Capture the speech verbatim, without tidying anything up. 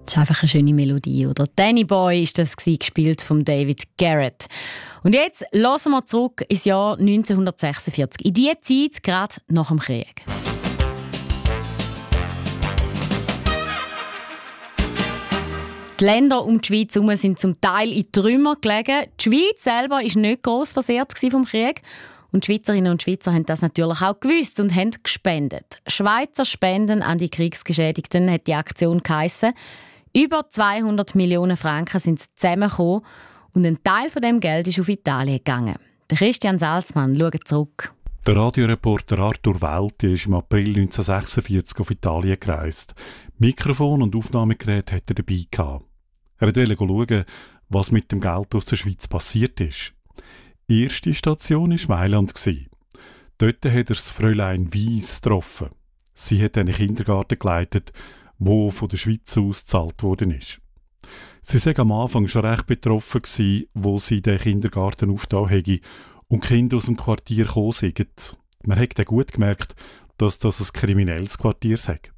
Das ist einfach eine schöne Melodie, oder? «Danny Boy» war das, gespielt von David Garrett. Und jetzt hören wir zurück ins Jahr neunzehnhundertsechsundvierzig. In diese Zeit, gerade nach dem Krieg. Die Länder um die Schweiz herum sind zum Teil in Trümmer gelegen. Die Schweiz selber war nicht gross versehrt vom Krieg. Und die Schweizerinnen und Schweizer haben das natürlich auch gewusst und haben gespendet. Schweizer Spenden an die Kriegsgeschädigten hat die Aktion geheissen. Über zweihundert Millionen Franken sind zusammengekommen und ein Teil von dem Geld ist auf Italien gegangen. Der Christian Salzmann schaut zurück. Der Radioreporter Arthur Welti ist im April neunzehnhundertsechsundvierzig auf Italien gereist. Mikrofon und Aufnahmegerät hat er dabei gehabt. Er wollte schauen, was mit dem Geld aus der Schweiz passiert ist. Die erste Station war Mailand. Dort hat er das Fräulein Weiss getroffen. Sie hat einen Kindergarten geleitet, wo von der Schweiz aus gezahlt worden ist. Sie war am Anfang schon recht betroffen, wo sie den Kindergarten aufgetan hätte und die Kinder aus dem Quartier gekommen sind. Man hat dann gut gemerkt, dass das ein kriminelles Quartier sei.